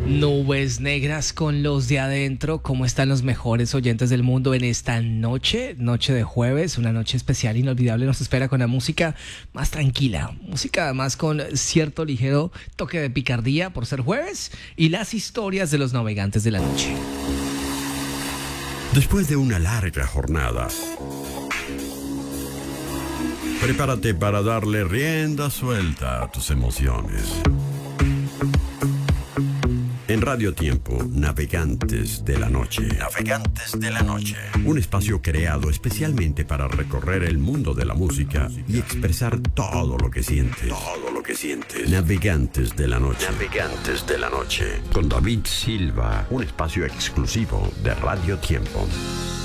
Nubes negras con los de adentro. ¿Cómo están los mejores oyentes del mundo en esta noche? Noche de jueves, una noche especial, inolvidable. Nos espera con la música más tranquila. Música además con cierto ligero toque de picardía por ser jueves. Y las historias de los navegantes de la noche. Después de una larga jornada, prepárate para darle rienda suelta a tus emociones. En Radio Tiempo, Navegantes de la Noche. Navegantes de la Noche. Un espacio creado especialmente para recorrer el mundo de la música y expresar todo lo que sientes. Todo lo que sientes. Navegantes de la Noche. Navegantes de la Noche. Con David Silva. Un espacio exclusivo de Radio Tiempo.